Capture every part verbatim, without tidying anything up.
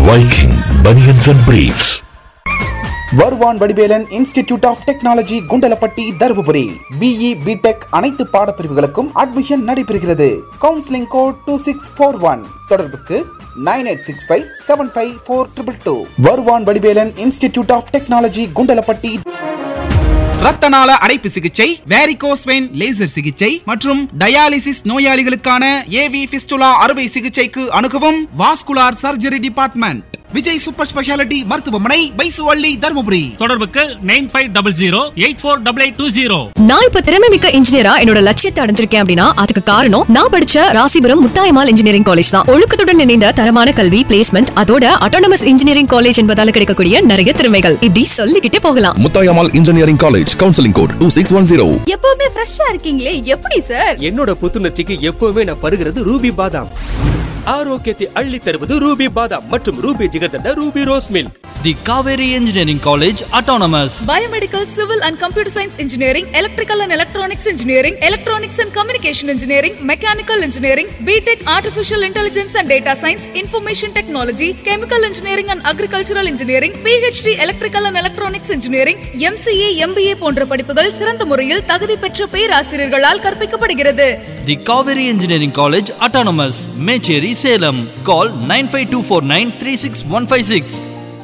Viking Bunions and Briefs. வருவான் Vadivelan institute of technology Kundalapatti Dharmapuri. BE BTech அனைத்து பாடப்பிரிவுகளுக்கும் admission நடைபெறுகிறது. Counselling code two six four one. தொடர்புக்கு nine eight six five seven five four triple two. வருவான் Vadivelan institute of technology Kundalapatti. ரத்தநாள அடைப்பு சிகிச்சை, varicose vein laser சிகிச்சை மற்றும் dialysis நோயாளிகளுக்கான ஏவி பிஸ்டுலா அறுவை சிகிச்சைக்கு அணுகவும் vascular surgery department, Vijay super speciality மருத்துவமனை, பைசுவள்ளி, தருமபுரி. தொடர்புக்கு nine five double zero eight four double eight two zero. நான் இப்ப திறமை மிக்க இன்ஜினியரா என்னோட லட்சியத்தை அடைஞ்சிருக்கேன் அப்படின்னா அதுக்கு காரணம் நான் படிச்ச ராசிபுரம் முத்தாயம்மாள் இன்ஜினியரிங் காலேஜ் தான். ஒழுக்கத்துடன் இணைந்த தரமான கல்வி, பிளேஸ்மெண்ட், அதோட அட்டானமஸ் இன்ஜினியரிங் காலேஜ் என்பதால கிடைக்கக்கூடிய நிறைய திறமைகள் இப்படி சொல்லிக்கிட்டே போகலாம். Muthayammal engineering college, counselling code two six one zero. எப்பவுமே ஃப்ரெஷ்ஷா இருக்கீங்களே, எப்படி சார்? என்னோட புத்துணர்ச்சிக்கு எப்பவுமே நான் பருகிறது ரூபி பாதாம். ஆரோக்கியத்தை அள்ளி தருவது ரூபி பாதாம் மற்றும் Ruby jigarthanda Ruby rose milk. The Kaveri engineering college autonomous. Biomedical, civil and computer science engineering, electrical and electronics engineering, electronics and communication engineering, mechanical engineering, BTech artificial intelligence and data science, information technology, chemical engineering and agricultural engineering, PhD electrical and electronics engineering, MCA, MBA போன்ற படிப்புகள் சிறந்த முறையில் தகுதி பெற்ற பேராசிரியர்களால் கற்பிக்கப்படுகிறது. தி Kaveri engineering college autonomous, Mecheri, Salem. Call nine five two four nine three six one five six.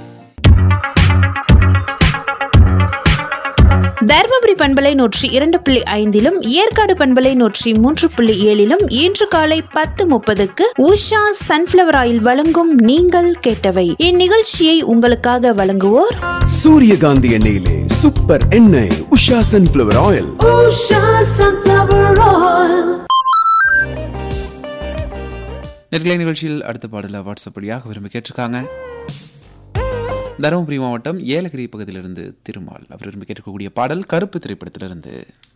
Dharmapuri பண்பலை நூற்றி இரண்டு புள்ளி ஐந்திலும் ஏற்காடு பண்பலை நூற்றி மூன்று புள்ளி ஏழிலும் இன்று காலை பத்து முப்பதுக்கு உஷா சன்ஃபிளவர் ஆயில் வழங்கும் நீங்கள் கேட்டவை. இந்நிகழ்ச்சியை உங்களுக்காக வழங்குவோர் சூரியகாந்தி எண்ணெயிலே சூப்பர் எண்ணெய் Usha sunflower oil. Usha sunflower oil. நெருக்கலை நிகழ்ச்சியில் அடுத்த பாடல வாட்ஸ்அப் வழியாக விரும்பி கேட்டிருக்காங்க. தருமபுரி மாவட்டம் ஏலகிரி பகுதியிலிருந்து திருமால் அவர் விரும்பி கேட்கக்கூடிய பாடல் கருப்பு திரைப்படத்திலிருந்து.